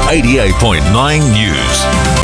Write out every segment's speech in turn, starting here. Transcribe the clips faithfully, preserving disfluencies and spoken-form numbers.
eighty-eight point nine News.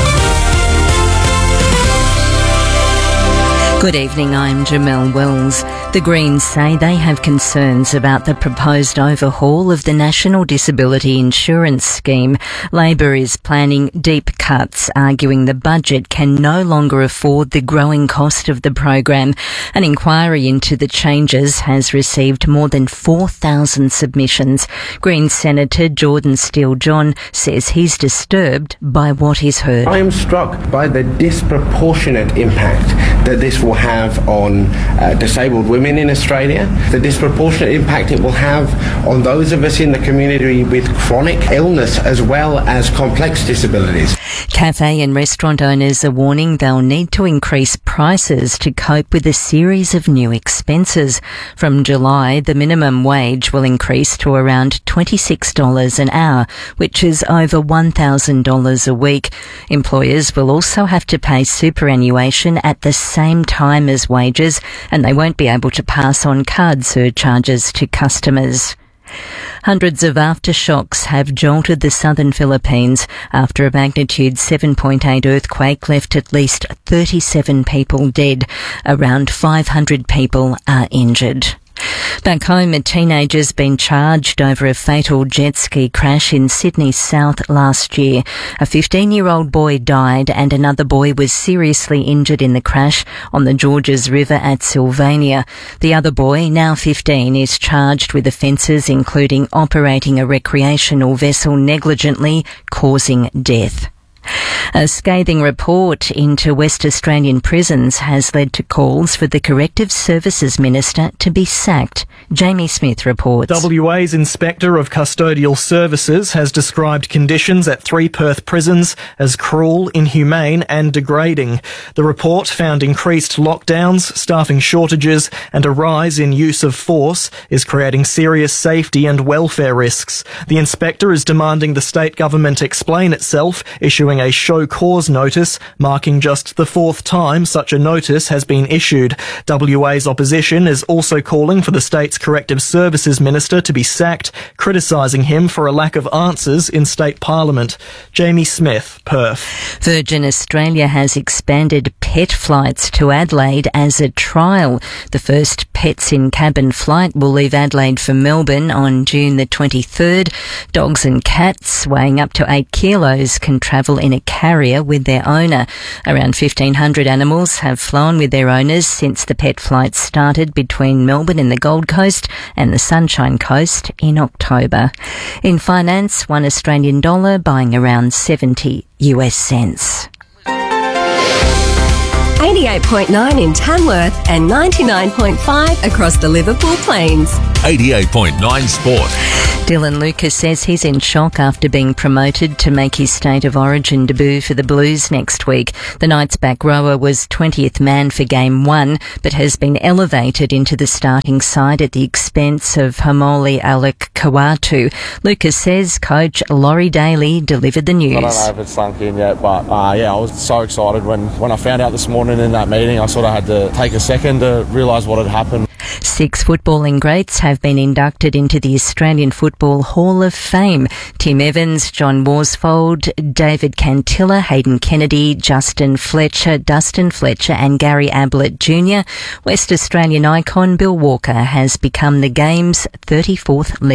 Good evening, I'm Jamelle Wells. The Greens say they have concerns about the proposed overhaul of the National Disability Insurance Scheme. Labor is planning deep cuts, arguing the budget can no longer afford the growing cost of the program. An inquiry into the changes has received more than four thousand submissions. Greens Senator Jordan Steele-John says he's disturbed by what he's heard. I am struck by the disproportionate impact that this will have on uh, disabled women in Australia, the disproportionate impact it will have on those of us in the community with chronic illness as well as complex disabilities. Cafe and restaurant owners are warning they'll need to increase prices to cope with a series of new expenses. From July, the minimum wage will increase to around twenty-six dollars an hour, which is over one thousand dollars a week. Employers will also have to pay superannuation at the same time as wages, and they won't be able to pass on card surcharges to customers. Hundreds of aftershocks have jolted the southern Philippines after a magnitude seven point eight earthquake left at least thirty-seven people dead. Around five hundred people are injured. Back home, a teenager's been charged over a fatal jet ski crash in Sydney South last year. A fifteen-year-old boy died and another boy was seriously injured in the crash on the Georges River at Sylvania. The other boy, now fifteen, is charged with offences including operating a recreational vessel negligently, causing death. A scathing report into West Australian prisons has led to calls for the Corrective Services Minister to be sacked. Jamie Smith reports. W A's Inspector of Custodial Services has described conditions at three Perth prisons as cruel, inhumane and degrading. The report found increased lockdowns, staffing shortages and a rise in use of force is creating serious safety and welfare risks. The inspector is demanding the state government explain itself, issuing a show cause notice, marking just the fourth time such a notice has been issued. W A's opposition is also calling for the state's Corrective Services Minister to be sacked, criticising him for a lack of answers in state parliament. Jamie Smith, Perth. Virgin Australia has expanded pet flights to Adelaide as a trial. The first Pets in Cabin flight will leave Adelaide for Melbourne on June the twenty-third. Dogs and cats weighing up to eight kilos can travel in a carrier with their owner. Around fifteen hundred animals have flown with their owners since the pet flights started between Melbourne and the Gold Coast and the Sunshine Coast in October. In finance, one Australian dollar buying around seventy US cents. eighty-eight point nine in Tamworth and ninety-nine point five across the Liverpool Plains. eighty-eight point nine Sport. Dylan Lucas says he's in shock after being promoted to make his State of Origin debut for the Blues next week. The Knights back rower was twentieth man for Game one, but has been elevated into the starting side at the expense of Hamoli Alec Kawatu. Lucas says coach Laurie Daly delivered the news. I don't know if it's sunk in yet, but uh, yeah, I was so excited when, when I found out this morning in that meeting. I sort of had to take a second to realise what had happened. Six footballing greats have been inducted into the Australian Football Hall of Fame. Tim Evans, John Worsfold, David Cantilla, Hayden Kennedy, Justin Fletcher, Dustin Fletcher and Gary Ablett Junior West Australian icon Bill Walker has become the game's thirty-fourth